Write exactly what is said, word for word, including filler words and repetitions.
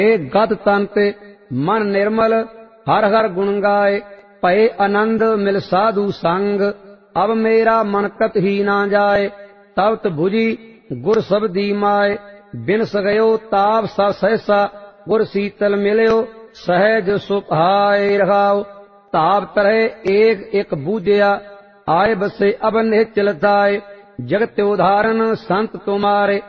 गद तन ते मन निर्मल हर हर गुण गाए। भये आनंद मिल साधु संग अब मेरा मन कत ही ना जाए। तबत भुजी गुर सबदी माए बिन सगयो ताप सा सहसा गुर शीतल मिल्यो सहज सुभाए रहाओ। ताप तरह एक एक बूझया आए बसे अब निश्चल थाए जगत उदाहरण संत तुम्हारे